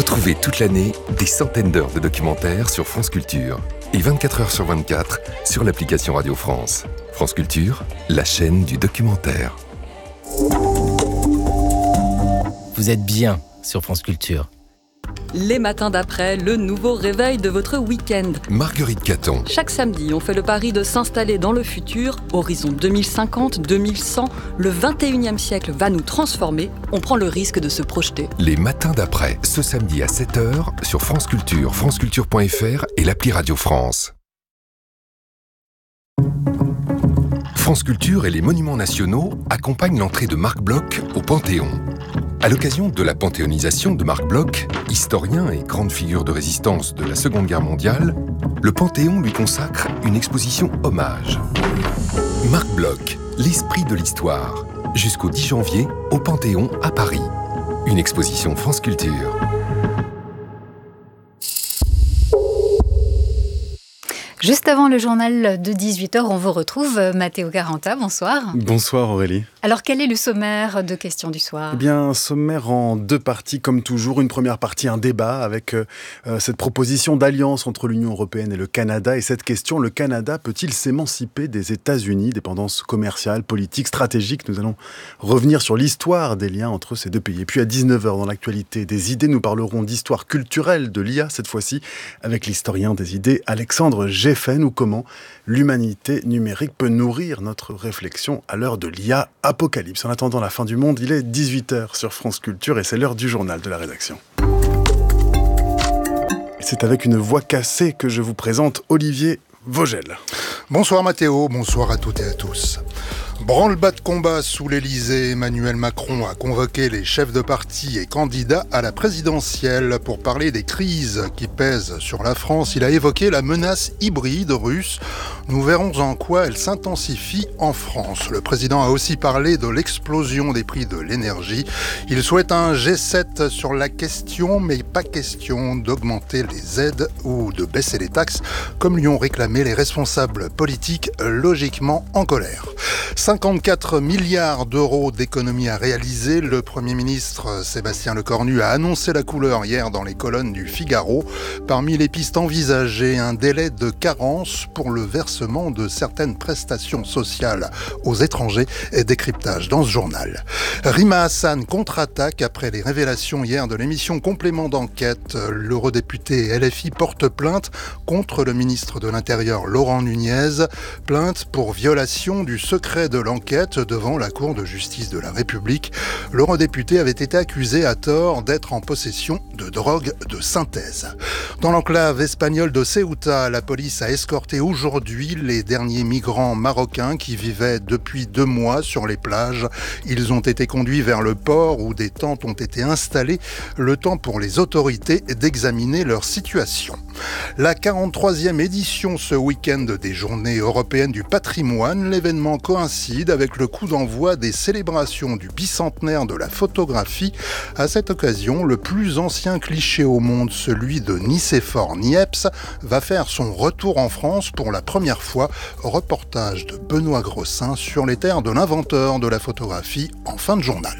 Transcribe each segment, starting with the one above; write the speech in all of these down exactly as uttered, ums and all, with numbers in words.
Retrouvez toute l'année des centaines d'heures de documentaires sur France Culture et vingt-quatre heures sur vingt-quatre sur l'application Radio France. France Culture, la chaîne du documentaire. Vous êtes bien sur France Culture. Les matins d'après, le nouveau réveil de votre week-end. Marguerite Caton. Chaque samedi, on fait le pari de s'installer dans le futur. Horizon deux mille cinquante, deux mille cent, le vingt et unième siècle va nous transformer. On prend le risque de se projeter. Les matins d'après, ce samedi à sept heures sur France Culture, franceculture point f r et l'appli Radio France. France Culture et les monuments nationaux accompagnent l'entrée de Marc Bloch au Panthéon. À l'occasion de la panthéonisation de Marc Bloch, historien et grande figure de résistance de la Seconde Guerre mondiale, le Panthéon lui consacre une exposition hommage. Marc Bloch, l'esprit de l'histoire, jusqu'au dix janvier au Panthéon à Paris. Une exposition France Culture. Juste avant le journal de dix-huit heures, on vous retrouve. Matteo Caranta, bonsoir. Bonsoir Aurélie. Alors, quel est le sommaire de questions du soir ? Eh bien, un sommaire en deux parties, comme toujours. Une première partie, un débat avec euh, cette proposition d'alliance entre l'Union européenne et le Canada. Et cette question, le Canada peut-il s'émanciper des États-Unis ? Dépendance commerciale, politique, stratégique. Nous allons revenir sur l'histoire des liens entre ces deux pays. Et puis à dix-neuf heures, dans l'actualité des idées, nous parlerons d'histoire culturelle de l'I A, cette fois-ci, avec l'historien des idées, Alexandre Geffen, ou comment l'humanité numérique peut nourrir notre réflexion à l'heure de l'I A apocalypse. En attendant la fin du monde, il est dix-huit heures sur France Culture et c'est l'heure du journal de la rédaction. Et c'est avec une voix cassée que je vous présente Olivier Vogel. Bonsoir Mathéo, bonsoir à toutes et à tous. Branle-bas de combat sous l'Elysée, Emmanuel Macron a convoqué les chefs de parti et candidats à la présidentielle pour parler des crises qui pèsent sur la France. Il a évoqué la menace hybride russe. Nous verrons en quoi elle s'intensifie en France. Le président a aussi parlé de l'explosion des prix de l'énergie. Il souhaite un G sept sur la question, mais pas question d'augmenter les aides ou de baisser les taxes, comme lui ont réclamé les responsables politiques logiquement en colère. cinquante-quatre milliards d'euros d'économies à réaliser. Le Premier ministre Sébastien Lecornu a annoncé la couleur hier dans les colonnes du Figaro. Parmi les pistes envisagées, un délai de carence pour le versement de certaines prestations sociales aux étrangers et décryptage dans ce journal. Rima Hassan contre-attaque après les révélations hier de l'émission Complément d'enquête. L'eurodéputé L F I porte plainte contre le ministre de l'Intérieur Laurent Nunez. Plainte pour violation du secret de l'enquête devant la Cour de justice de la République. L'eurodéputé avait été accusé à tort d'être en possession de drogue de synthèse. Dans l'enclave espagnole de Ceuta, la police a escorté aujourd'hui les derniers migrants marocains qui vivaient depuis deux mois sur les plages. Ils ont été conduits vers le port où des tentes ont été installées, le temps pour les autorités d'examiner leur situation. La quarante-troisième édition ce week-end des Journées européennes du patrimoine, l'événement coïncide avec le coup d'envoi des célébrations du bicentenaire de la photographie. À cette occasion, le plus ancien cliché au monde, celui de Nicéphore Niepce, va faire son retour en France pour la première fois. Reportage de Benoît Grossin sur les terres de l'inventeur de la photographie en fin de journal.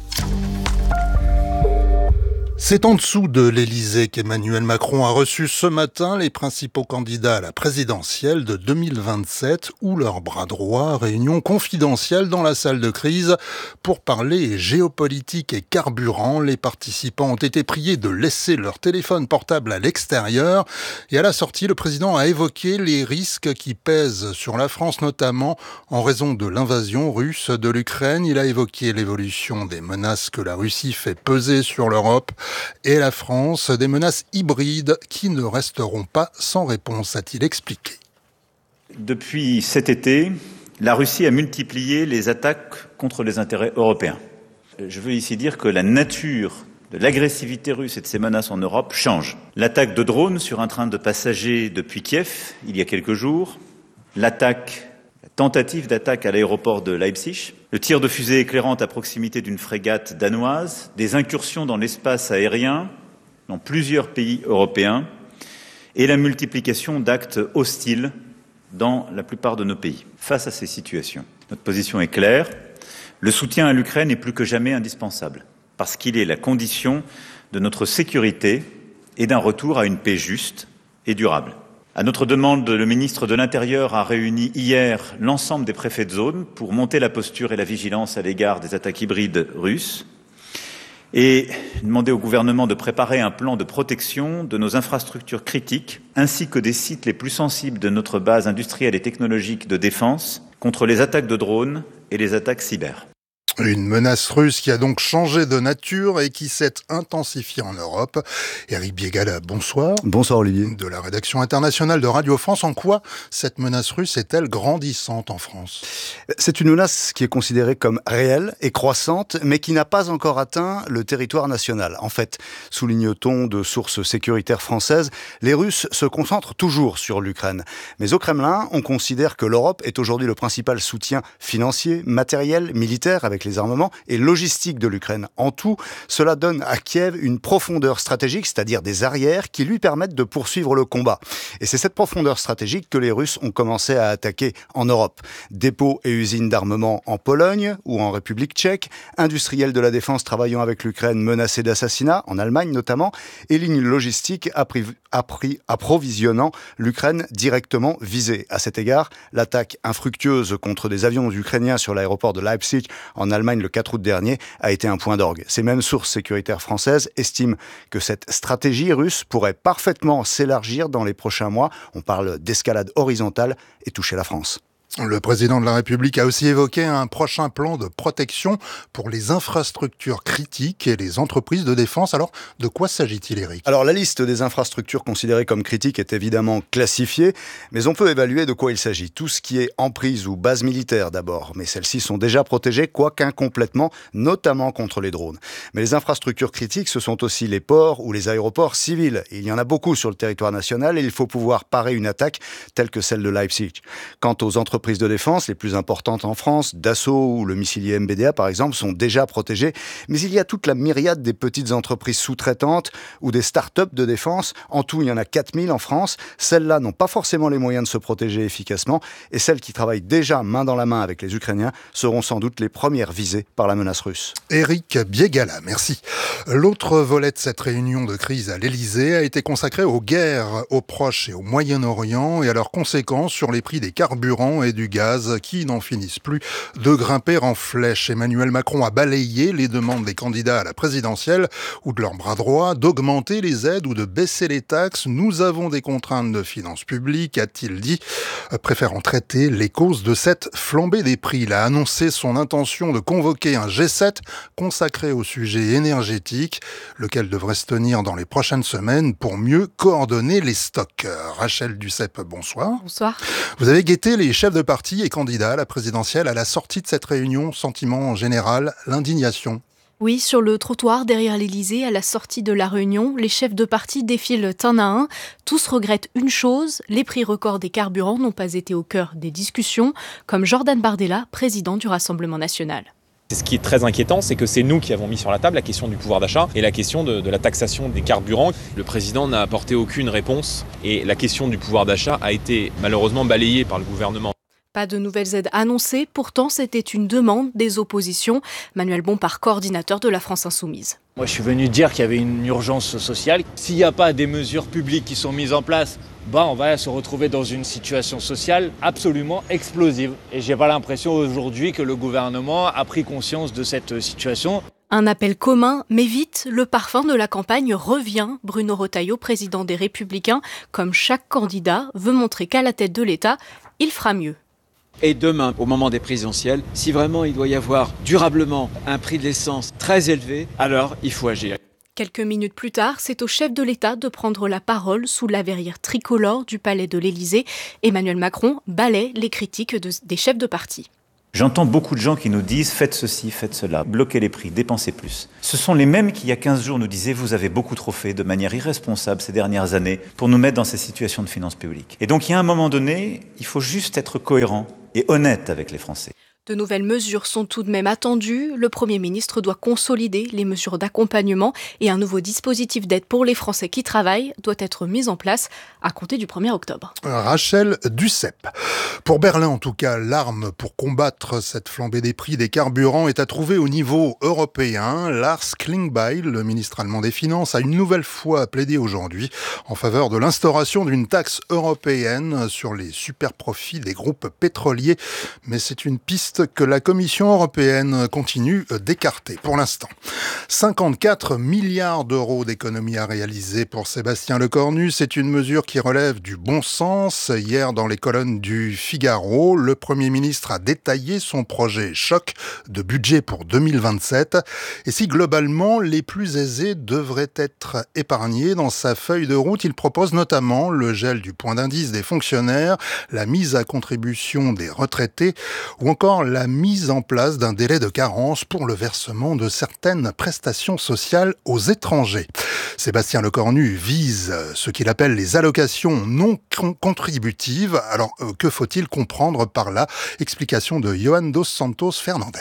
C'est en dessous de l'Elysée qu'Emmanuel Macron a reçu ce matin les principaux candidats à la présidentielle de deux mille vingt-sept ou leur bras droit, réunion confidentielle dans la salle de crise pour parler géopolitique et carburant. Les participants ont été priés de laisser leur téléphone portable à l'extérieur et à la sortie, le président a évoqué les risques qui pèsent sur la France, notamment en raison de l'invasion russe de l'Ukraine. Il a évoqué l'évolution des menaces que la Russie fait peser sur l'Europe et la France, des menaces hybrides qui ne resteront pas sans réponse, a-t-il expliqué. Depuis cet été, la Russie a multiplié les attaques contre les intérêts européens. Je veux ici dire que la nature de l'agressivité russe et de ses menaces en Europe change. L'attaque de drones sur un train de passagers depuis Kiev, il y a quelques jours, l'attaque tentative d'attaque à l'aéroport de Leipzig, le tir de fusée éclairante à proximité d'une frégate danoise, des incursions dans l'espace aérien dans plusieurs pays européens et la multiplication d'actes hostiles dans la plupart de nos pays. Face à ces situations, notre position est claire, le soutien à l'Ukraine est plus que jamais indispensable. parce qu'il est la condition de notre sécurité et d'un retour à une paix juste et durable. À notre demande, le ministre de l'Intérieur a réuni hier l'ensemble des préfets de zone pour monter la posture et la vigilance à l'égard des attaques hybrides russes et demander au gouvernement de préparer un plan de protection de nos infrastructures critiques ainsi que des sites les plus sensibles de notre base industrielle et technologique de défense contre les attaques de drones et les attaques cyber. Une menace russe qui a donc changé de nature et qui s'est intensifiée en Europe. Éric Biégala, bonsoir. Bonsoir Olivier. De la rédaction internationale de Radio France, en quoi cette menace russe est-elle grandissante en France ? C'est une menace qui est considérée comme réelle et croissante, mais qui n'a pas encore atteint le territoire national. En fait, souligne-t-on de sources sécuritaires françaises, les Russes se concentrent toujours sur l'Ukraine. Mais au Kremlin, on considère que l'Europe est aujourd'hui le principal soutien financier, matériel, militaire, avec les armements et logistique de l'Ukraine. En tout, cela donne à Kiev une profondeur stratégique, c'est-à-dire des arrières qui lui permettent de poursuivre le combat. Et c'est cette profondeur stratégique que les Russes ont commencé à attaquer en Europe. Dépôts et usines d'armement en Pologne ou en République tchèque, industriels de la défense travaillant avec l'Ukraine menacés d'assassinat, en Allemagne notamment, et lignes logistiques appri- appri- approvisionnant l'Ukraine directement visée. À cet égard, l'attaque infructueuse contre des avions ukrainiens sur l'aéroport de Leipzig en Allemagne le quatre août dernier a été un point d'orgue. Ces mêmes sources sécuritaires françaises estiment que cette stratégie russe pourrait parfaitement s'élargir dans les prochains mois. On parle d'escalade horizontale et toucher la France. Le président de la République a aussi évoqué un prochain plan de protection pour les infrastructures critiques et les entreprises de défense. Alors, de quoi s'agit-il, Éric ? Alors, la liste des infrastructures considérées comme critiques est évidemment classifiée, mais on peut évaluer de quoi il s'agit. Tout ce qui est emprise ou base militaire d'abord, mais celles-ci sont déjà protégées, quoique incomplètement, notamment contre les drones. Mais les infrastructures critiques, ce sont aussi les ports ou les aéroports civils. Il y en a beaucoup sur le territoire national et il faut pouvoir parer une attaque telle que celle de Leipzig. Quant aux entreprises de défense, les plus importantes en France, Dassault ou le missilier M B D A par exemple, sont déjà protégées. Mais il y a toute la myriade des petites entreprises sous-traitantes ou des start-up de défense. En tout, il y en a quatre mille en France. Celles-là n'ont pas forcément les moyens de se protéger efficacement. Et celles qui travaillent déjà main dans la main avec les Ukrainiens seront sans doute les premières visées par la menace russe. Éric Biégala, merci. L'autre volet de cette réunion de crise à l'Élysée a été consacré aux guerres au Proche et au Moyen-Orient et à leurs conséquences sur les prix des carburants et du gaz qui n'en finissent plus de grimper en flèche. Emmanuel Macron a balayé les demandes des candidats à la présidentielle ou de leur bras droit d'augmenter les aides ou de baisser les taxes. Nous avons des contraintes de finances publiques, a-t-il dit, préférant traiter les causes de cette flambée des prix. Il a annoncé son intention de convoquer un G sept consacré au sujet énergétique, lequel devrait se tenir dans les prochaines semaines pour mieux coordonner les stocks. Rachel Duceppe, bonsoir. Bonsoir. Vous avez guetté les chefs de parti et candidats à la présidentielle à la sortie de cette réunion. Sentiment général, l'indignation. Oui, sur le trottoir derrière l'Élysée, à la sortie de la réunion, les chefs de parti défilent un à un. Tous regrettent une chose, les prix records des carburants n'ont pas été au cœur des discussions, comme Jordan Bardella, président du Rassemblement national. Ce qui est très inquiétant, c'est que c'est nous qui avons mis sur la table la question du pouvoir d'achat et la question de, de la taxation des carburants. Le président n'a apporté aucune réponse et la question du pouvoir d'achat a été malheureusement balayée par le gouvernement. Pas de nouvelles aides annoncées, pourtant c'était une demande des oppositions. Manuel Bompard, coordinateur de la France Insoumise. Moi je suis venu dire qu'il y avait une urgence sociale. S'il n'y a pas des mesures publiques qui sont mises en place, bah on va se retrouver dans une situation sociale absolument explosive. Et j'ai pas l'impression aujourd'hui que le gouvernement a pris conscience de cette situation. Un appel commun, mais vite, le parfum de la campagne revient. Bruno Retailleau, président des Républicains, comme chaque candidat, veut montrer qu'à la tête de l'État, il fera mieux. Et demain, au moment des présidentielles, si vraiment il doit y avoir durablement un prix de l'essence très élevé, alors il faut agir. Quelques minutes plus tard, c'est au chef de l'État de prendre la parole sous la verrière tricolore du palais de l'Élysée. Emmanuel Macron balaie les critiques de, des chefs de parti. J'entends beaucoup de gens qui nous disent « faites ceci, faites cela, bloquez les prix, dépensez plus ». Ce sont les mêmes qui, il y a quinze jours, nous disaient « vous avez beaucoup trop fait de manière irresponsable ces dernières années pour nous mettre dans ces situations de finances publiques ». Et donc, il y a un moment donné, il faut juste être cohérent et honnête avec les Français. De nouvelles mesures sont tout de même attendues. Le Premier ministre doit consolider les mesures d'accompagnement et un nouveau dispositif d'aide pour les Français qui travaillent doit être mis en place à compter du premier octobre. Rachel Duceppe. Pour Berlin, en tout cas, l'arme pour combattre cette flambée des prix des carburants est à trouver au niveau européen. Lars Klingbeil, le ministre allemand des Finances, a une nouvelle fois plaidé aujourd'hui en faveur de l'instauration d'une taxe européenne sur les superprofits des groupes pétroliers. Mais c'est une piste que la Commission européenne continue d'écarter pour l'instant. cinquante-quatre milliards d'euros d'économies à réaliser pour Sébastien Lecornu. C'est une mesure qui relève du bon sens. Hier, dans les colonnes du Figaro, le Premier ministre a détaillé son projet choc de budget pour deux mille vingt-sept. Et si globalement, les plus aisés devraient être épargnés, dans sa feuille de route, il propose notamment le gel du point d'indice des fonctionnaires, la mise à contribution des retraités ou encore la mise en place d'un délai de carence pour le versement de certaines prestations sociales aux étrangers. Sébastien Lecornu vise ce qu'il appelle les allocations non contributives. Alors, euh, que faut-il comprendre par là? Explication de Johan dos Santos Fernandes.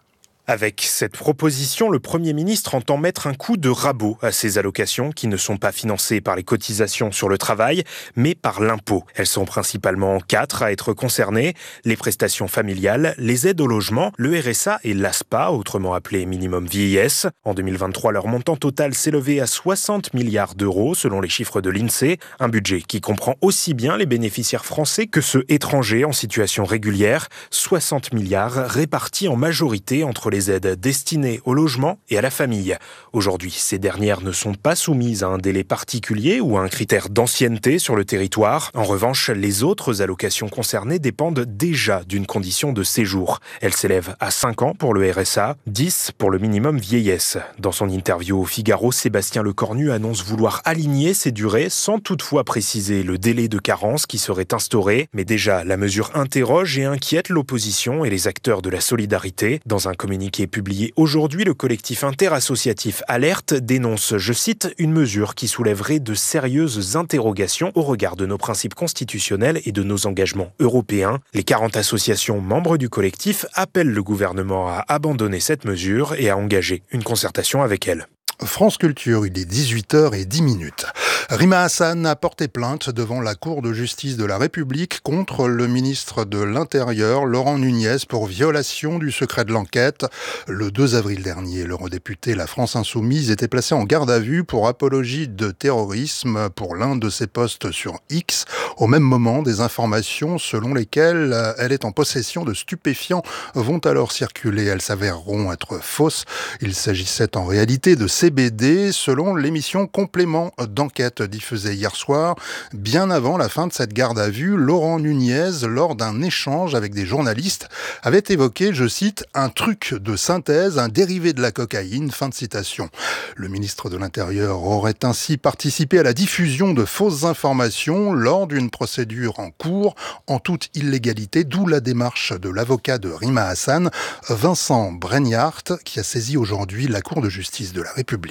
Avec cette proposition, le Premier ministre entend mettre un coup de rabot à ces allocations qui ne sont pas financées par les cotisations sur le travail, mais par l'impôt. Elles sont principalement quatre à être concernées: les prestations familiales, les aides au logement, le R S A et l'A S P A, autrement appelé minimum vieillesse. En deux mille vingt-trois, leur montant total s'élevait à soixante milliards d'euros selon les chiffres de l'INSEE, un budget qui comprend aussi bien les bénéficiaires français que ceux étrangers en situation régulière, soixante milliards répartis en majorité entre les aides destinées au logement et à la famille. Aujourd'hui, ces dernières ne sont pas soumises à un délai particulier ou à un critère d'ancienneté sur le territoire. En revanche, les autres allocations concernées dépendent déjà d'une condition de séjour. Elles s'élèvent à cinq ans pour le R S A, dix pour le minimum vieillesse. Dans son interview au Figaro, Sébastien Lecornu annonce vouloir aligner ces durées sans toutefois préciser le délai de carence qui serait instauré. Mais déjà, la mesure interroge et inquiète l'opposition et les acteurs de la solidarité. Dans un communiqué qui est publié aujourd'hui, le collectif interassociatif Alerte dénonce, je cite, une mesure qui soulèverait de sérieuses interrogations au regard de nos principes constitutionnels et de nos engagements européens. Les quarante associations membres du collectif appellent le gouvernement à abandonner cette mesure et à engager une concertation avec elle. France Culture, il est dix-huit heures dix minutes. Rima Hassan a porté plainte devant la Cour de justice de la République contre le ministre de l'Intérieur, Laurent Nunez, pour violation du secret de l'enquête. Le deux avril dernier, l'eurodéputé La France Insoumise était placé en garde à vue pour apologie de terrorisme pour l'un de ses posts sur X. Au même moment, des informations selon lesquelles elle est en possession de stupéfiants vont alors circuler. Elles s'avéreront être fausses. Il s'agissait en réalité de C B D, selon l'émission Complément d'enquête diffusée hier soir. Bien avant la fin de cette garde à vue, Laurent Nunez, lors d'un échange avec des journalistes, avait évoqué, je cite, un truc de synthèse, un dérivé de la cocaïne, fin de citation. Le ministre de l'Intérieur aurait ainsi participé à la diffusion de fausses informations lors d'une procédure en cours, en toute illégalité, d'où la démarche de l'avocat de Rima Hassan, Vincent Breniart, qui a saisi aujourd'hui la Cour de justice de la République.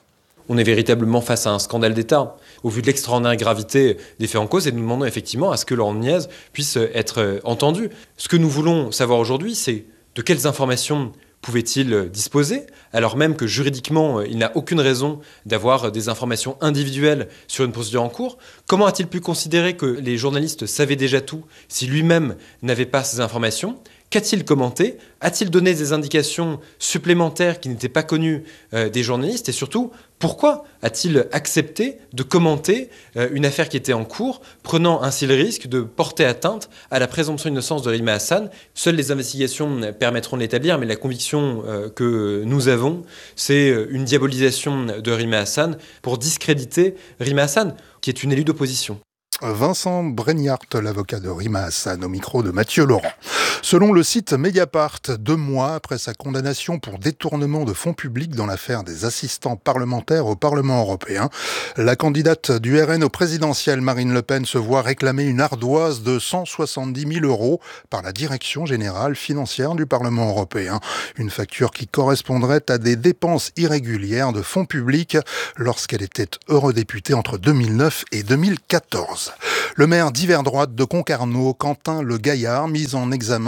On est véritablement face à un scandale d'État. Au vu de l'extraordinaire gravité des faits en cause, et nous demandons effectivement à ce que Laurent Nunez puisse être entendu. Ce que nous voulons savoir aujourd'hui, c'est de quelles informations pouvait-il disposer, alors même que juridiquement, il n'a aucune raison d'avoir des informations individuelles sur une procédure en cours. Comment a-t-il pu considérer que les journalistes savaient déjà tout si lui-même n'avait pas ces informations ? Qu'a-t-il commenté? A-t-il donné des indications supplémentaires qui n'étaient pas connues euh, des journalistes? Et surtout, pourquoi a-t-il accepté de commenter euh, une affaire qui était en cours, prenant ainsi le risque de porter atteinte à la présomption d'innocence de Rima Hassan? Seules les investigations permettront de l'établir, mais la conviction euh, que nous avons, c'est une diabolisation de Rima Hassan pour discréditer Rima Hassan, qui est une élue d'opposition. Vincent Breniart, l'avocat de Rima Hassan, au micro de Mathieu Laurent. Selon le site Mediapart, deux mois après sa condamnation pour détournement de fonds publics dans l'affaire des assistants parlementaires au Parlement européen, la candidate du R N au présidentiel Marine Le Pen se voit réclamer une ardoise de cent soixante-dix mille euros par la Direction générale financière du Parlement européen. Une facture qui correspondrait à des dépenses irrégulières de fonds publics lorsqu'elle était eurodéputée entre deux mille neuf et deux mille quatorze. Le maire d'hiver droite de Concarneau, Quentin Le Gaillard, mis en examen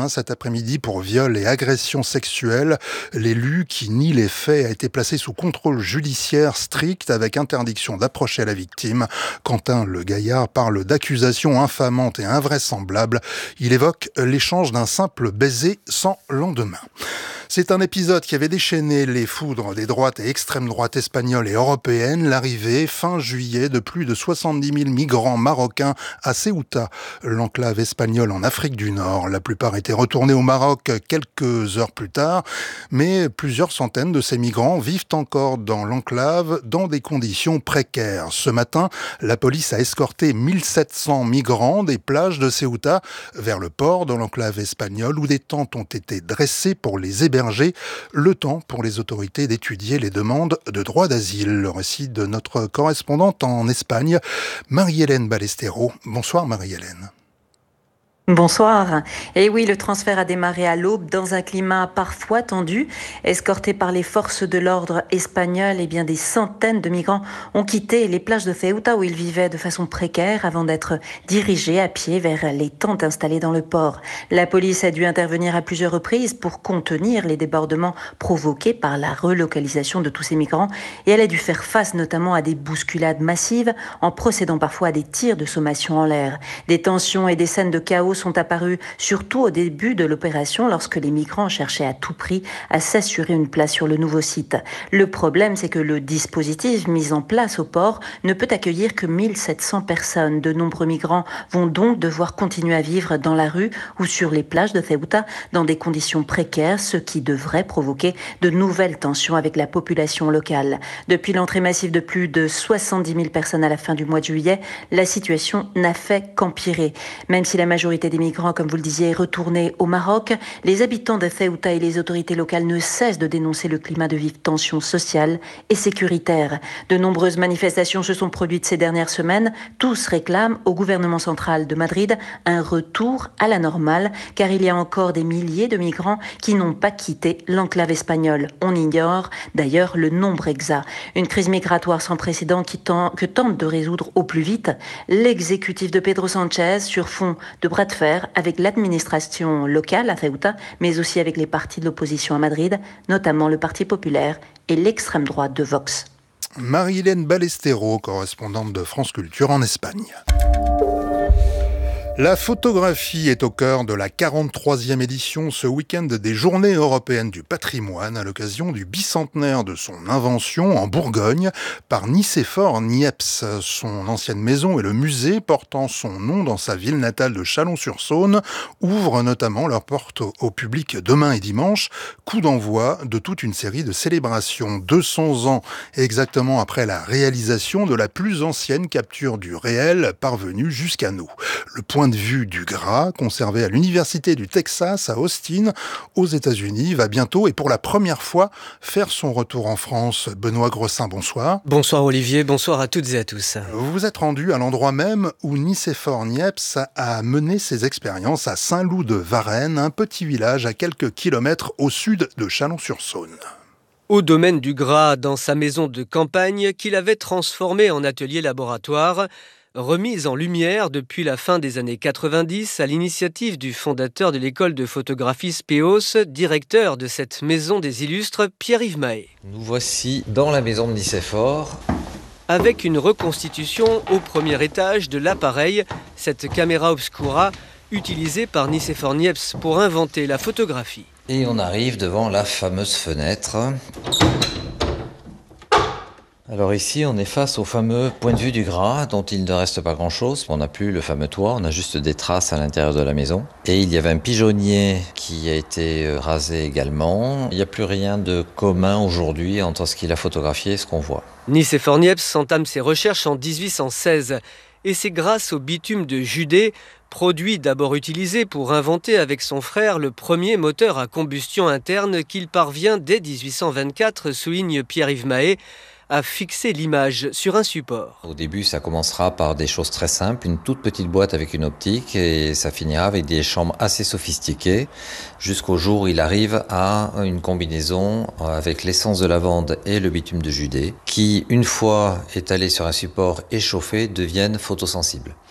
main cet après-midi pour viol et agression sexuelle. L'élu qui nie les faits a été placé sous contrôle judiciaire strict avec interdiction d'approcher la victime. Quentin Le Gaillard parle d'accusations infamantes et invraisemblables. Il évoque l'échange d'un simple baiser sans lendemain. C'est un épisode qui avait déchaîné les foudres des droites et extrêmes droites espagnoles et européennes. L'arrivée, fin juillet, de plus de soixante-dix mille migrants marocains à Ceuta, l'enclave espagnole en Afrique du Nord. La plupart étaient retournés au Maroc quelques heures plus tard, mais plusieurs centaines de ces migrants vivent encore dans l'enclave dans des conditions précaires. Ce matin, la police a escorté mille sept cents migrants des plages de Ceuta vers le port de l'enclave espagnole où des tentes ont été dressées pour les héberger. Le temps pour les autorités d'étudier les demandes de droit d'asile. Le récit de notre correspondante en Espagne, Marie-Hélène Ballestero. Bonsoir Marie-Hélène. Bonsoir. Et oui, le transfert a démarré à l'aube dans un climat parfois tendu. Escortés par les forces de l'ordre espagnoles, eh bien des centaines de migrants ont quitté les plages de Ceuta où ils vivaient de façon précaire avant d'être dirigés à pied vers les tentes installées dans le port. La police a dû intervenir à plusieurs reprises pour contenir les débordements provoqués par la relocalisation de tous ces migrants et elle a dû faire face notamment à des bousculades massives en procédant parfois à des tirs de sommation en l'air. Des tensions et des scènes de chaos sont apparus surtout au début de l'opération lorsque les migrants cherchaient à tout prix à s'assurer une place sur le nouveau site. Le problème, c'est que le dispositif mis en place au port ne peut accueillir que mille sept cents personnes. De nombreux migrants vont donc devoir continuer à vivre dans la rue ou sur les plages de Ceuta dans des conditions précaires, ce qui devrait provoquer de nouvelles tensions avec la population locale. Depuis l'entrée massive de plus de soixante-dix mille personnes à la fin du mois de juillet, la situation n'a fait qu'empirer. Même si la majorité des migrants, comme vous le disiez, retournés au Maroc, les habitants de Ceuta et les autorités locales ne cessent de dénoncer le climat de vive tension sociale et sécuritaire. De nombreuses manifestations se sont produites ces dernières semaines. Tous réclament au gouvernement central de Madrid un retour à la normale, car il y a encore des milliers de migrants qui n'ont pas quitté l'enclave espagnole. On ignore d'ailleurs le nombre exact. Une crise migratoire sans précédent qui tend, que tente de résoudre au plus vite l'exécutif de Pedro Sánchez sur fond de bras de fer avec l'administration locale à Ceuta, mais aussi avec les partis de l'opposition à Madrid, notamment le Parti populaire et l'extrême droite de Vox. Marie-Hélène Ballestero, correspondante de France Culture en Espagne. La photographie est au cœur de la quarante-troisième édition ce week-end des Journées européennes du patrimoine à l'occasion du bicentenaire de son invention en Bourgogne par Nicéphore Niepce. Son ancienne maison et le musée portant son nom dans sa ville natale de Chalon-sur-Saône ouvrent notamment leurs portes au public demain et dimanche, coup d'envoi de toute une série de célébrations. deux cents ans exactement après la réalisation de la plus ancienne capture du réel parvenue jusqu'à nous. Le point de vue du Gras, conservé à l'Université du Texas à Austin, aux États-Unis, va bientôt et pour la première fois faire son retour en France. Benoît Grossin, bonsoir. Bonsoir Olivier, bonsoir à toutes et à tous. Vous vous êtes rendu à l'endroit même où Nicéphore Niepce a mené ses expériences à Saint-Loup de Varennes, un petit village à quelques kilomètres au sud de Chalon-sur-Saône. Au domaine du Gras, dans sa maison de campagne qu'il avait transformée en atelier laboratoire, remise en lumière depuis la fin des années quatre-vingt-dix à l'initiative du fondateur de l'école de photographie Spéos, directeur de cette maison des illustres, Pierre-Yves Mahé. Nous voici dans la maison de Nicéphore. Avec une reconstitution au premier étage de l'appareil, cette caméra obscura utilisée par Nicéphore Niepce pour inventer la photographie. Et on arrive devant la fameuse fenêtre. Alors ici, on est face au fameux point de vue du Gras, dont il ne reste pas grand-chose. On n'a plus le fameux toit, on a juste des traces à l'intérieur de la maison. Et il y avait un pigeonnier qui a été rasé également. Il n'y a plus rien de commun aujourd'hui entre ce qu'il a photographié et ce qu'on voit. Nicéphore Niepce entame ses recherches en dix-huit cent seize. Et c'est grâce au bitume de Judée, produit d'abord utilisé pour inventer avec son frère le premier moteur à combustion interne qu'il parvient dès dix-huit cent vingt-quatre, souligne Pierre-Yves Mahé, à fixer l'image sur un support. Au début, ça commencera par des choses très simples, une toute petite boîte avec une optique, et ça finira avec des chambres assez sophistiquées, jusqu'au jour où il arrive à une combinaison avec l'essence de lavande et le bitume de Judée, qui, une fois étalés sur un support et chauffés, deviennent photosensibles.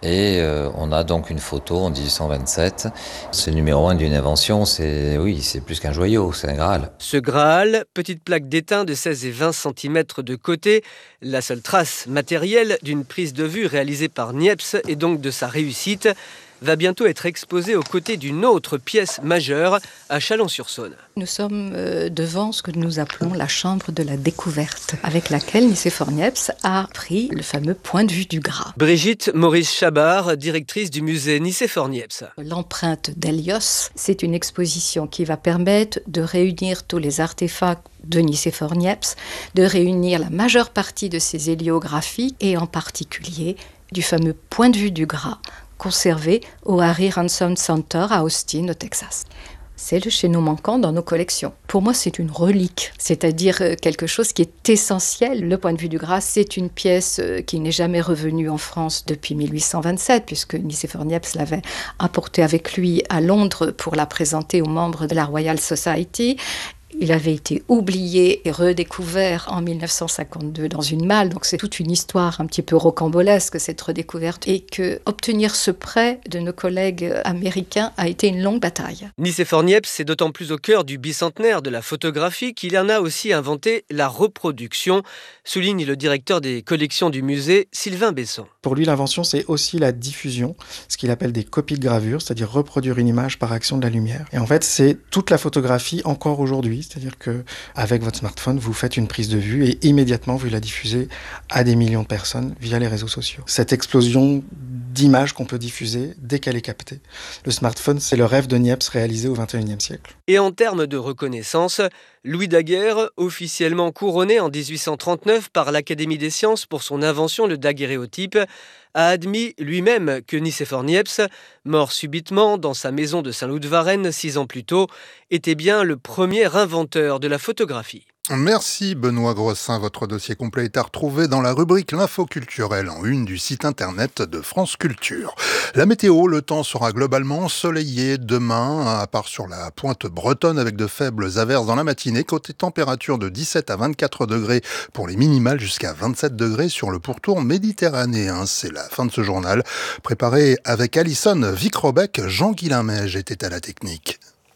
Et euh, on a donc une photo en dix-huit cent vingt-sept. Ce numéro un d'une invention, c'est oui, c'est plus qu'un joyau, c'est un Graal. Ce Graal, petite plaque d'étain de seize et vingt centimètres de côté, la seule trace matérielle d'une prise de vue réalisée par Niepce et donc de sa réussite, va bientôt être exposée aux côtés d'une autre pièce majeure à Chalon-sur-Saône. Nous sommes devant ce que nous appelons la chambre de la découverte, avec laquelle Nicéphore Niepce a pris le fameux point de vue du Gras. Brigitte Maurice Chabard, directrice du musée Nicéphore Niepce. L'empreinte d'Hélios, c'est une exposition qui va permettre de réunir tous les artefacts de Nicéphore Niepce, de réunir la majeure partie de ses héliographies et en particulier du fameux point de vue du Gras, conservé au Harry Ransom Center à Austin, au Texas. C'est le chaînon manquant dans nos collections. Pour moi, c'est une relique, c'est-à-dire quelque chose qui est essentiel. Le point de vue du Gras, c'est une pièce qui n'est jamais revenue en France depuis mille huit cent vingt-sept, puisque Nicéphore Niepce l'avait apportée avec lui à Londres pour la présenter aux membres de la Royal Society. Il avait été oublié et redécouvert en mille neuf cent cinquante-deux dans une malle, donc c'est toute une histoire un petit peu rocambolesque, cette redécouverte, et que obtenir ce prêt de nos collègues américains a été une longue bataille. Nicéphore Niepce est d'autant plus au cœur du bicentenaire de la photographie qu'il en a aussi inventé la reproduction, souligne le directeur des collections du musée, Sylvain Besson. Pour lui, l'invention, c'est aussi la diffusion, ce qu'il appelle des copies de gravure, c'est-à-dire reproduire une image par action de la lumière. Et en fait, c'est toute la photographie encore aujourd'hui. C'est-à-dire qu'avec votre smartphone, vous faites une prise de vue et immédiatement, vous la diffusez à des millions de personnes via les réseaux sociaux. Cette explosion d'images qu'on peut diffuser dès qu'elle est captée. Le smartphone, c'est le rêve de Niepce réalisé au vingt et unième siècle. Et en termes de reconnaissance, Louis Daguerre, officiellement couronné en dix-huit cent trente-neuf par l'Académie des sciences pour son invention, le daguerréotype, a admis lui-même que Nicéphore Niepce, mort subitement dans sa maison de Saint-Loup-de-Varennes six ans plus tôt, était bien le premier inventeur de la photographie. Merci Benoît Grossin. Votre dossier complet est à retrouver dans la rubrique L'info culturelle en une du site internet de France Culture. La météo, le temps sera globalement ensoleillé demain, à part sur la pointe bretonne avec de faibles averses dans la matinée. Côté température de dix-sept à vingt-quatre degrés pour les minimales, jusqu'à vingt-sept degrés sur le pourtour méditerranéen. C'est la fin de ce journal. Préparé avec Alison Vicrobec, Jean-Guilain Meige était à la technique.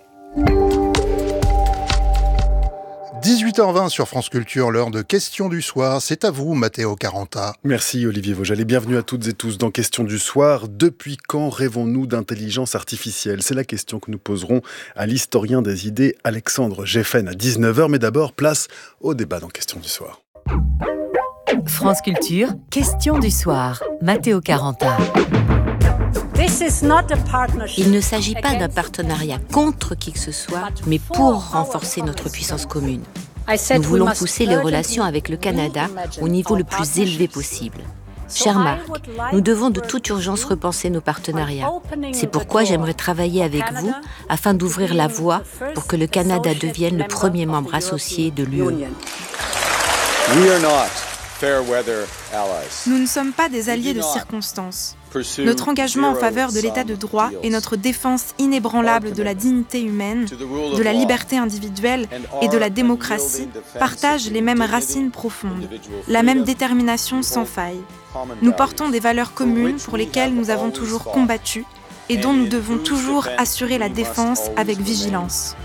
dix-huit heures vingt sur France Culture, l'heure de Questions du soir. C'est à vous, Matteo Caranta. Merci Olivier Vaugeal et bienvenue à toutes et tous dans Questions du soir. Depuis quand rêvons-nous d'intelligence artificielle ? C'est la question que nous poserons à l'historien des idées Alexandre Geffen à dix-neuf heures. Mais d'abord, place au débat dans Questions du soir. France Culture, Questions du soir. Matteo Caranta. Il ne s'agit pas d'un partenariat contre qui que ce soit, mais pour renforcer notre puissance commune. Nous voulons pousser les relations avec le Canada au niveau le plus élevé possible. Cher Marc, nous devons de toute urgence repenser nos partenariats. C'est pourquoi j'aimerais travailler avec vous afin d'ouvrir la voie pour que le Canada devienne le premier membre associé de l'U E. Nous ne sommes pas des alliés de circonstance. Notre engagement en faveur de l'état de droit et notre défense inébranlable de la dignité humaine, de la liberté individuelle et de la démocratie partagent les mêmes racines profondes, la même détermination sans faille. Nous portons des valeurs communes pour lesquelles nous avons toujours combattu et dont nous devons toujours assurer la défense avec vigilance.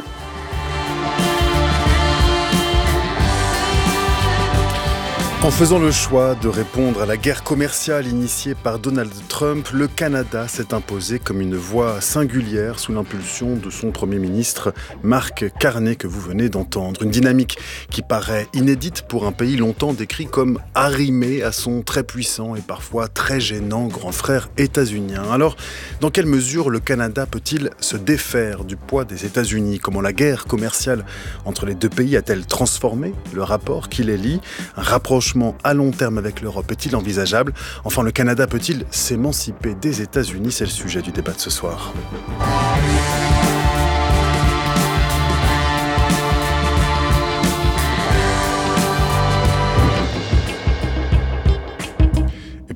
En faisant le choix de répondre à la guerre commerciale initiée par Donald Trump, le Canada s'est imposé comme une voix singulière sous l'impulsion de son Premier ministre Mark Carney que vous venez d'entendre. Une dynamique qui paraît inédite pour un pays longtemps décrit comme arrimé à son très puissant et parfois très gênant grand frère états-unien. Alors, dans quelle mesure le Canada peut-il se défaire du poids des États-Unis ? Comment la guerre commerciale entre les deux pays a-t-elle transformé le rapport qui les lie ? Un rapprochement à long terme avec l'Europe est-il envisageable ? Enfin, le Canada peut-il s'émanciper des États-Unis ? C'est le sujet du débat de ce soir.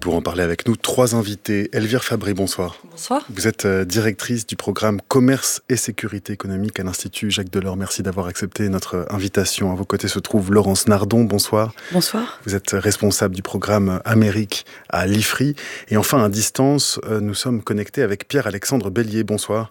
pour en parler avec nous, trois invités. Elvire Fabry, bonsoir. Bonsoir. Vous êtes directrice du programme Commerce et Sécurité économique à l'Institut Jacques Delors. Merci d'avoir accepté notre invitation. À vos côtés se trouve Laurence Nardon, bonsoir. Bonsoir. Vous êtes responsable du programme Amérique à l'I F R I. Et enfin, à distance, nous sommes connectés avec Pierre-Alexandre Bellier, bonsoir.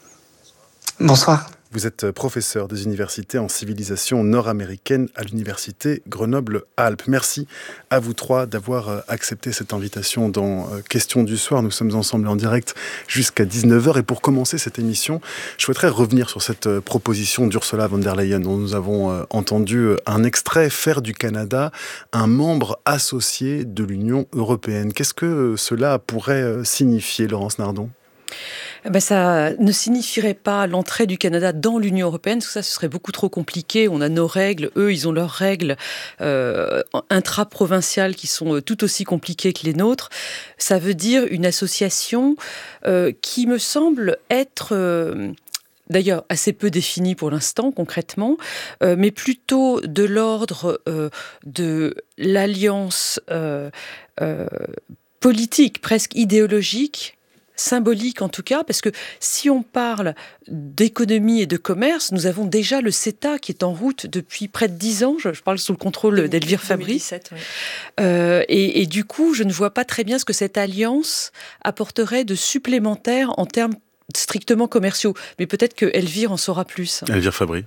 Bonsoir. Vous êtes professeur des universités en civilisation nord-américaine à l'université Grenoble-Alpes. Merci à vous trois d'avoir accepté cette invitation dans Questions du soir. Nous sommes ensemble en direct jusqu'à dix-neuf heures. Et pour commencer cette émission, je souhaiterais revenir sur cette proposition d'Ursula von der Leyen dont nous avons entendu un extrait, faire du Canada un membre associé de l'Union européenne. Qu'est-ce que cela pourrait signifier, Laurence Nardon ? Ben ça ne signifierait pas l'entrée du Canada dans l'Union européenne, parce que ça, ce serait beaucoup trop compliqué. On a nos règles, eux, ils ont leurs règles euh, intra-provinciales qui sont tout aussi compliquées que les nôtres. Ça veut dire une association euh, qui me semble être... Euh, D'ailleurs, assez peu définie pour l'instant, concrètement, euh, mais plutôt de l'ordre euh, de l'alliance euh, euh, politique, presque idéologique, symbolique en tout cas, parce que si on parle d'économie et de commerce, nous avons déjà le CETA qui est en route depuis près de dix ans, je, je parle sous le contrôle d'Elvire Fabry. deux mille dix-sept, oui. euh, et, et du coup, je ne vois pas très bien ce que cette alliance apporterait de supplémentaire en termes strictement commerciaux. Mais peut-être que Elvire en saura plus. Elvire Fabry.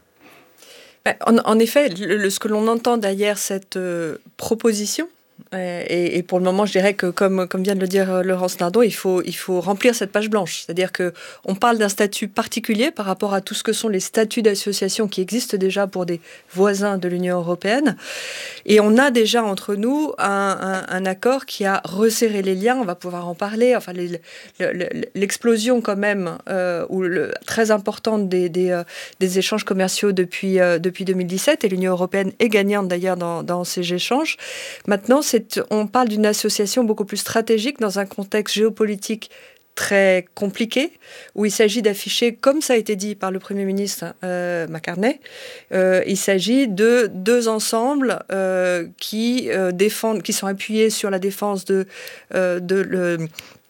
En, en effet, le, le, ce que l'on entend derrière cette euh, proposition, Et, et pour le moment, je dirais que, comme, comme vient de le dire Laurence Nardon, il faut, il faut remplir cette page blanche. C'est-à-dire qu'on parle d'un statut particulier par rapport à tout ce que sont les statuts d'association qui existent déjà pour des voisins de l'Union européenne. Et on a déjà entre nous un, un, un accord qui a resserré les liens. On va pouvoir en parler. Enfin, les, le, l'explosion quand même, euh, ou le, très importante des, des, euh, des échanges commerciaux depuis, euh, depuis deux mille dix-sept. Et l'Union européenne est gagnante d'ailleurs dans, dans ces échanges. Maintenant, c'est, on parle d'une association beaucoup plus stratégique dans un contexte géopolitique très compliqué, où il s'agit d'afficher, comme ça a été dit par le Premier ministre euh, McCartney, euh, il s'agit de deux ensembles euh, qui, euh, défendent, qui sont appuyés sur la défense de, euh, de le,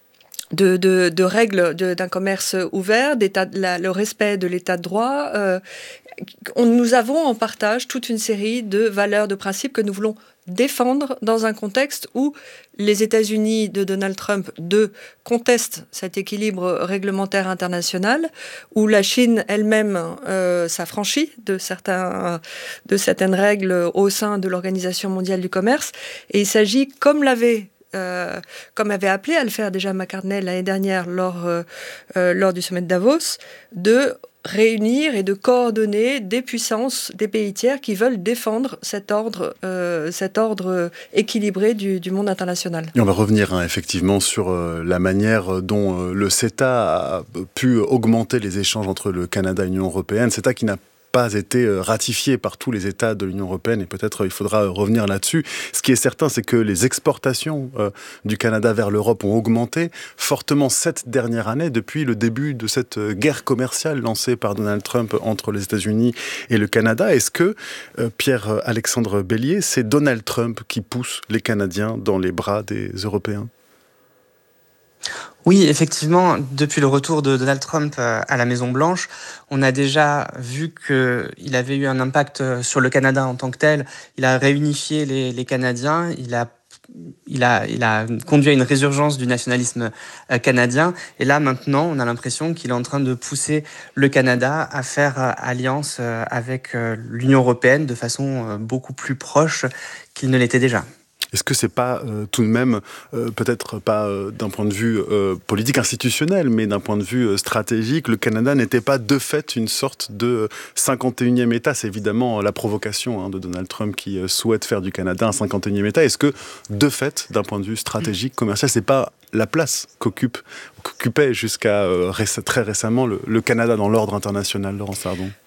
De, de, de règles de, d'un commerce ouvert, d'état, la, le respect de l'état de droit. Euh, on, nous avons en partage toute une série de valeurs, de principes que nous voulons défendre dans un contexte où les États-Unis de Donald Trump deux, contestent cet équilibre réglementaire international, où la Chine elle-même euh, s'affranchit de, certains, de certaines règles au sein de l'Organisation mondiale du commerce. Et il s'agit, comme l'avait Euh, comme avait appelé à le faire déjà McCartney l'année dernière lors, euh, euh, lors du sommet de Davos, de réunir et de coordonner des puissances, des pays tiers qui veulent défendre cet ordre, euh, cet ordre équilibré du, du monde international. Et on va revenir hein, effectivement sur euh, la manière dont euh, le CETA a pu augmenter les échanges entre le Canada et l'Union européenne. CETA qui n'a pas été ratifié par tous les États de l'Union européenne et peut-être il faudra revenir là-dessus. Ce qui est certain, c'est que les exportations euh, du Canada vers l'Europe ont augmenté fortement cette dernière année depuis le début de cette guerre commerciale lancée par Donald Trump entre les États-Unis et le Canada. Est-ce que, euh, Pierre-Alexandre Bellier, c'est Donald Trump qui pousse les Canadiens dans les bras des Européens ? Oui, effectivement, depuis le retour de Donald Trump à la Maison-Blanche, on a déjà vu qu'il avait eu un impact sur le Canada en tant que tel. Il a réunifié les, les Canadiens, il a, il, a, il a conduit à une résurgence du nationalisme canadien. Et là, maintenant, on a l'impression qu'il est en train de pousser le Canada à faire alliance avec l'Union européenne de façon beaucoup plus proche qu'il ne l'était déjà. Est-ce que c'est pas euh, tout de même, euh, peut-être pas euh, d'un point de vue euh, politique institutionnel, mais d'un point de vue euh, stratégique, le Canada n'était pas de fait une sorte de cinquante et unième État? C'est évidemment la provocation hein, de Donald Trump qui euh, souhaite faire du Canada un cinquante et unième État. Est-ce que, de fait, d'un point de vue stratégique, commercial, c'est pas la place qu'occupe, qu'occupait jusqu'à euh, réc- très récemment le, le Canada dans l'ordre international, Laurence Nardon?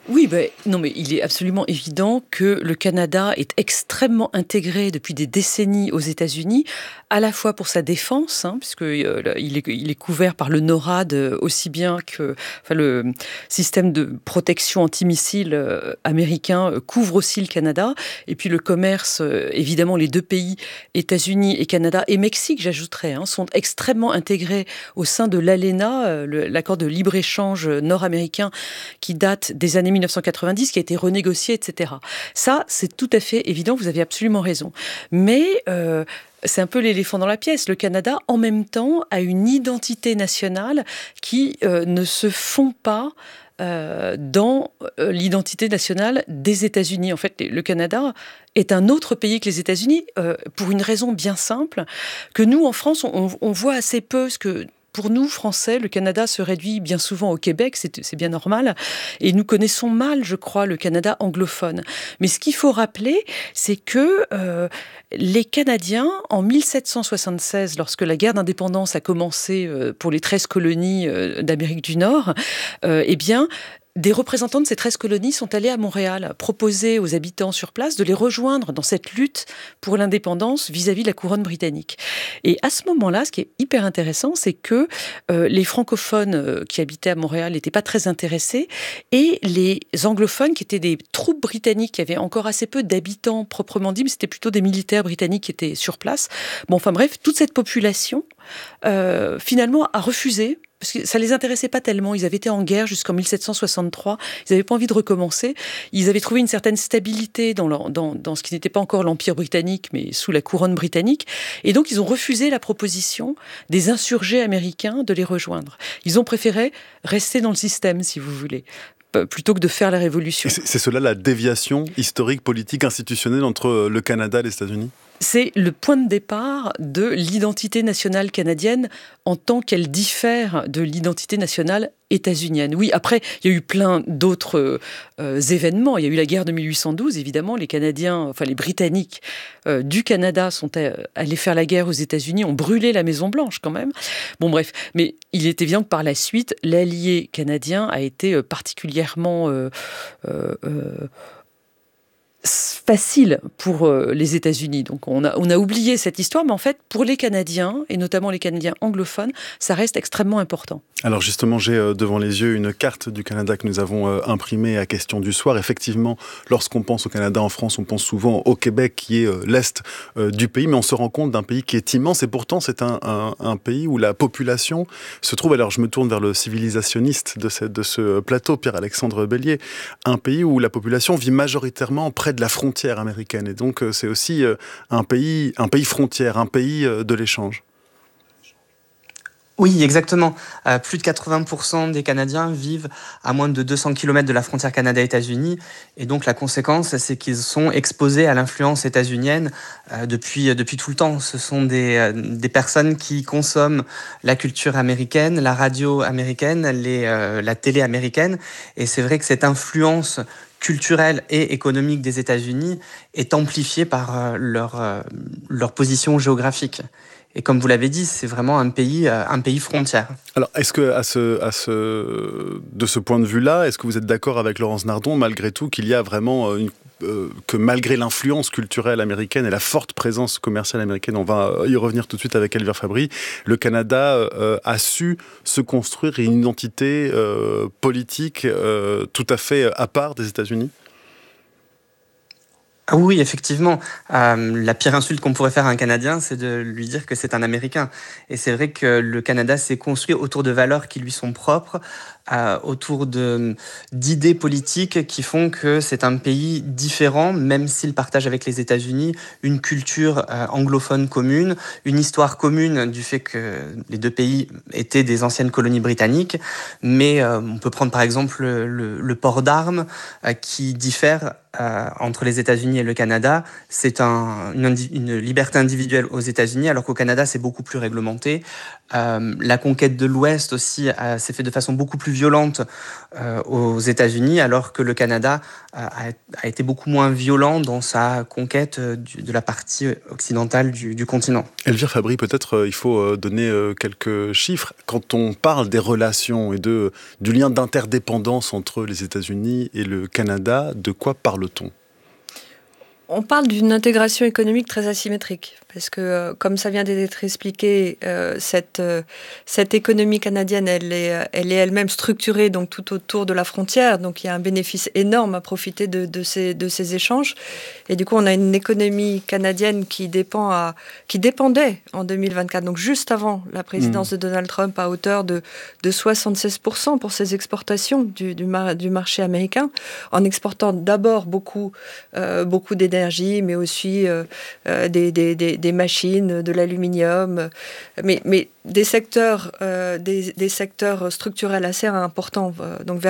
Oui, ben, non, mais il est absolument évident que le Canada est extrêmement intégré depuis des décennies aux États-Unis, à la fois pour sa défense, hein, puisque euh, il, est, il est couvert par le NORAD aussi bien que enfin, le système de protection antimissile euh, américain euh, couvre aussi le Canada, et puis le commerce, euh, évidemment, les deux pays, États-Unis et Canada, et Mexique, j'ajouterais, hein, sont extrêmement intégrés au sein de l'ALENA, euh, le, l'accord de libre-échange nord-américain qui date des années mille neuf cent quatre-vingt-dix, qui a été renégocié, et cetera. Ça, c'est tout à fait évident, vous avez absolument raison. Mais euh, c'est un peu l'éléphant dans la pièce. Le Canada, en même temps, a une identité nationale qui euh, ne se fond pas euh, dans euh, l'identité nationale des États-Unis. En fait, le Canada est un autre pays que les États-Unis, euh, pour une raison bien simple, que nous, en France, on, on voit assez peu ce que... Pour nous, Français, le Canada se réduit bien souvent au Québec, c'est, c'est bien normal, et nous connaissons mal, je crois, le Canada anglophone. Mais ce qu'il faut rappeler, c'est que euh, les Canadiens, en mille sept cent soixante-seize, lorsque la guerre d'indépendance a commencé euh, pour les treize colonies euh, d'Amérique du Nord, euh, eh bien, des représentants de ces treize colonies sont allés à Montréal proposer aux habitants sur place de les rejoindre dans cette lutte pour l'indépendance vis-à-vis de la couronne britannique. Et à ce moment-là, ce qui est hyper intéressant, c'est que euh, les francophones euh, qui habitaient à Montréal n'étaient pas très intéressés, et les anglophones, qui étaient des troupes britanniques, qui avaient encore assez peu d'habitants proprement dit, mais c'était plutôt des militaires britanniques qui étaient sur place. Bon, enfin bref, toute cette population, euh, finalement, a refusé, parce que ça les intéressait pas tellement. Ils avaient été en guerre jusqu'en mille sept cent soixante-trois. Ils n'avaient pas envie de recommencer. Ils avaient trouvé une certaine stabilité dans, leur, dans, dans ce qui n'était pas encore l'Empire britannique, mais sous la couronne britannique. Et donc, ils ont refusé la proposition des insurgés américains de les rejoindre. Ils ont préféré rester dans le système, si vous voulez, plutôt que de faire la révolution. Et c'est, c'est cela la déviation historique, politique, institutionnelle entre le Canada et les États-Unis ? C'est le point de départ de l'identité nationale canadienne en tant qu'elle diffère de l'identité nationale états-unienne. Oui, après, il y a eu plein d'autres euh, événements. Il y a eu la guerre de mille huit cent douze, évidemment. Les Canadiens, enfin les Britanniques euh, du Canada sont allés faire la guerre aux États-Unis, ont brûlé la Maison-Blanche quand même. Bon, bref. Mais il est évident que par la suite, l'allié canadien a été particulièrement... Euh, euh, euh, facile pour euh, les États-Unis. Donc on a, on a oublié cette histoire, mais en fait, pour les Canadiens, et notamment les Canadiens anglophones, ça reste extrêmement important. Alors justement, j'ai euh, devant les yeux une carte du Canada que nous avons euh, imprimée à Question du soir. Effectivement, lorsqu'on pense au Canada en France, on pense souvent au Québec, qui est euh, l'est euh, du pays, mais on se rend compte d'un pays qui est immense, et pourtant c'est un, un, un pays où la population se trouve, alors je me tourne vers le civilisationniste de, cette, de ce plateau, Pierre-Alexandre Bellier, un pays où la population vit majoritairement près de la frontière américaine. Et donc, c'est aussi un pays, un pays frontière, un pays de l'échange. Oui, exactement. Euh, plus de quatre-vingts pour cent des Canadiens vivent à moins de deux cents kilomètres de la frontière Canada-États-Unis. Et donc, la conséquence, c'est qu'ils sont exposés à l'influence états-unienne euh, depuis, depuis tout le temps. Ce sont des, euh, des personnes qui consomment la culture américaine, la radio américaine, les, euh, la télé américaine. Et c'est vrai que cette influence culturelle et économique des États-Unis est amplifiée par euh, leur, euh, leur position géographique. Et comme vous l'avez dit, c'est vraiment un pays, euh, un pays frontière. Alors, est-ce que, à ce, à ce, de ce point de vue-là, est-ce que vous êtes d'accord avec Laurence Nardon, malgré tout, qu'il y a vraiment une, euh, que malgré l'influence culturelle américaine et la forte présence commerciale américaine, on va y revenir tout de suite avec Elvire Fabry, le Canada euh, a su se construire une identité euh, politique euh, tout à fait à part des États-Unis ? Ah oui, effectivement. Euh, la pire insulte qu'on pourrait faire à un Canadien, c'est de lui dire que c'est un Américain. Et c'est vrai que le Canada s'est construit autour de valeurs qui lui sont propres, euh, autour de, d'idées politiques qui font que c'est un pays différent, même s'il partage avec les États-Unis une culture euh, anglophone commune, une histoire commune du fait que les deux pays étaient des anciennes colonies britanniques. Mais euh, on peut prendre par exemple le, le port d'armes euh, qui diffère Euh, entre les États-Unis et le Canada. C'est un, une, une liberté individuelle aux États-Unis, alors qu'au Canada, c'est beaucoup plus réglementé. Euh, la conquête de l'Ouest aussi euh, s'est faite de façon beaucoup plus violente euh, aux États-Unis, alors que le Canada a, a été beaucoup moins violent dans sa conquête du, de la partie occidentale du, du continent. Elvire Fabry, peut-être euh, il faut euh, donner euh, quelques chiffres. Quand on parle des relations et de, du lien d'interdépendance entre les États-Unis et le Canada, de quoi parle-t-on ? On parle d'une intégration économique très asymétrique, parce que, euh, comme ça vient d'être expliqué, euh, cette, euh, cette économie canadienne, elle est, elle est elle-même structurée donc, tout autour de la frontière, donc il y a un bénéfice énorme à profiter de, de, ces, de ces échanges. Et du coup, on a une économie canadienne qui, dépend à, qui dépendait en deux mille vingt-quatre, donc juste avant la présidence mmh. de Donald Trump, à hauteur de, de soixante-seize pour cent pour ses exportations du, du, mar- du marché américain, en exportant d'abord beaucoup, euh, beaucoup d'énergie, mais aussi euh, euh, des, des, des, des machines, de l'aluminium, mais, mais des secteurs, euh, des, des secteurs structurels assez importants, euh, donc vers